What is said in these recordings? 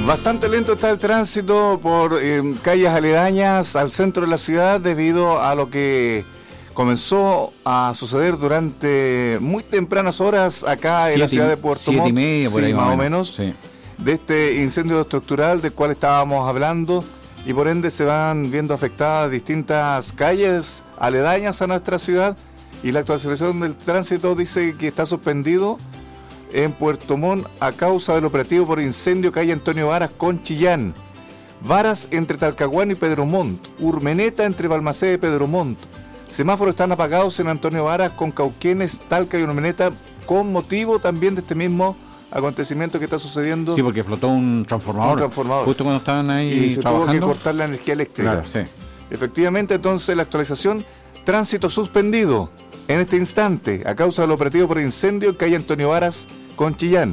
Bastante lento está el tránsito por calles aledañas al centro de la ciudad debido a lo que comenzó a suceder durante muy tempranas horas acá en la ciudad de Puerto Montt. 7:30 por ahí más o menos. Sí. De este incendio estructural del cual estábamos hablando, y por ende se van viendo afectadas distintas calles aledañas a nuestra ciudad, y la actualización del tránsito dice que está suspendido en Puerto Montt a causa del operativo por incendio calle Antonio Varas con Chillán, Varas entre Talcahuano y Pedro Montt, Urmeneta entre Balmaceda y Pedro Montt. Semáforos están apagados en Antonio Varas con Cauquenes, Talca y Urmeneta con motivo también de este mismo acontecimiento que está sucediendo. Sí, porque explotó un transformador. Justo cuando estaban ahí y se trabajando. Tuvo que cortar la energía eléctrica. Claro, sí. Efectivamente, entonces la actualización, tránsito suspendido en este instante a causa del operativo por incendio calle Antonio Varas con Chillán.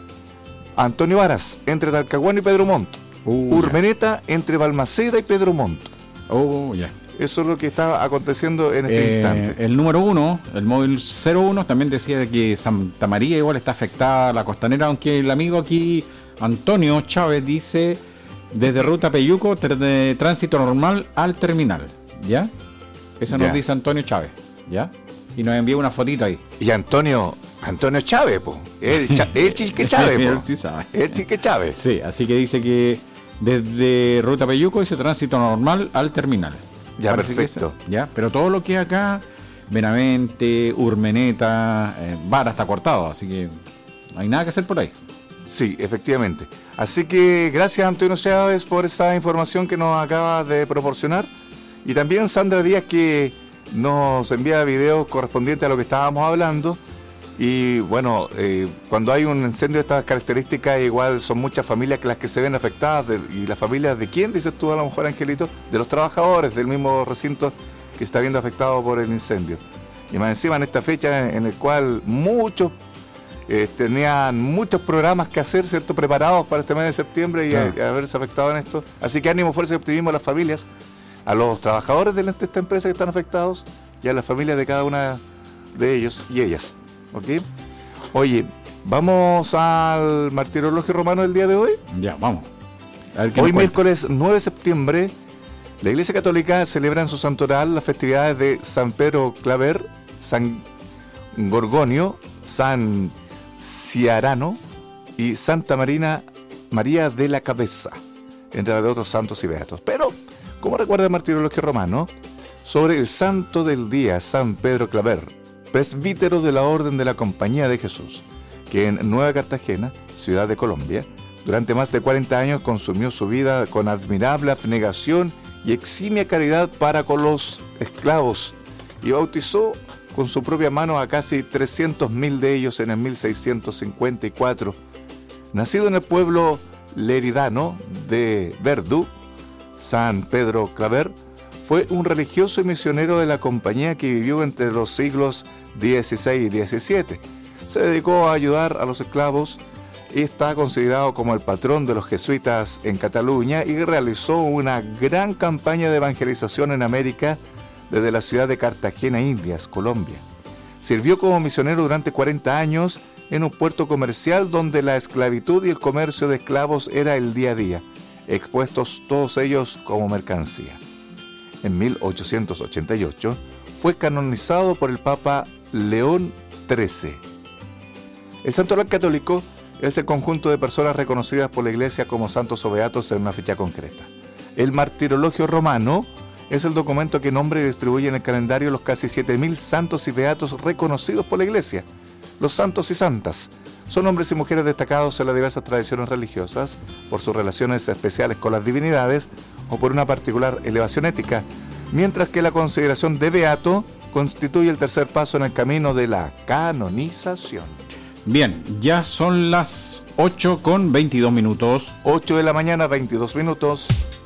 Antonio Varas entre Talcahuano y Pedro Montt. Urmeneta entre Balmaceda y Pedro Montt. Ya. Eso es lo que está aconteciendo en este instante. El número 1, el móvil 01, también decía de que Santa María igual está afectada, la costanera, aunque el amigo aquí, Antonio Chávez, dice desde Ruta Peyuco, de tránsito normal al terminal, ¿ya? Eso nos dice Antonio Chávez, ¿ya? Y nos envía una fotito ahí. Y Antonio Chávez, po. El Chique Chávez, po. Él sí sabe. El Chique Chávez. Sí, así que dice que desde Ruta Peyuco dice tránsito normal al terminal. Ya, perfecto. Ya, pero todo lo que es acá, Benavente, Urmeneta, Vara está cortado, así que no hay nada que hacer por ahí. Sí, efectivamente. Así que gracias, Antonio Chávez, por esa información que nos acaba de proporcionar. Y también Sandra Díaz, que nos envía videos correspondientes a lo que estábamos hablando. Y bueno, cuando hay un incendio de estas características, igual son muchas familias las que se ven afectadas. ¿Y las familias de quién, dices tú a lo mejor, Angelito? De los trabajadores del mismo recinto que está viendo afectado por el incendio. Y más encima en esta fecha en el cual muchos tenían muchos programas que hacer, ¿cierto?, preparados para este mes de septiembre y haberse afectado en esto. Así que ánimo, fuerza y optimismo a las familias, a los trabajadores de esta empresa que están afectados y a las familias de cada una de ellos y ellas. ¿Ok? Oye, ¿vamos al martirologio romano del día de hoy? Ya, vamos. Hoy miércoles 9 de septiembre, la Iglesia Católica celebra en su santoral las festividades de San Pedro Claver, San Gorgonio, San Ciarano y Santa María de la Cabeza, entre otros santos y beatos. Pero, como recuerda el martirologio romano, sobre el santo del día, San Pedro Claver, presbítero de la Orden de la Compañía de Jesús, que en Nueva Cartagena, ciudad de Colombia, durante más de 40 años consumió su vida con admirable abnegación y eximia caridad para con los esclavos, y bautizó con su propia mano a casi 300.000 de ellos en el 1654. Nacido en el pueblo leridano de Verdú, San Pedro Claver fue un religioso y misionero de la compañía que vivió entre los siglos XVI y XVII. Se dedicó a ayudar a los esclavos y está considerado como el patrón de los jesuitas en Cataluña, y realizó una gran campaña de evangelización en América desde la ciudad de Cartagena, Indias, Colombia. Sirvió como misionero durante 40 años en un puerto comercial donde la esclavitud y el comercio de esclavos era el día a día, expuestos todos ellos como mercancía. En 1888 fue canonizado por el Papa León XIII. El santoral católico es el conjunto de personas reconocidas por la Iglesia como santos o beatos en una fecha concreta. El martirologio romano es el documento que nombra y distribuye en el calendario los casi 7.000 santos y beatos reconocidos por la Iglesia. Los santos y santas son hombres y mujeres destacados en las diversas tradiciones religiosas por sus relaciones especiales con las divinidades o por una particular elevación ética, mientras que la consideración de beato constituye el tercer paso en el camino de la canonización. Bien, ya son las 8:22. 8 de la mañana, 22 minutos.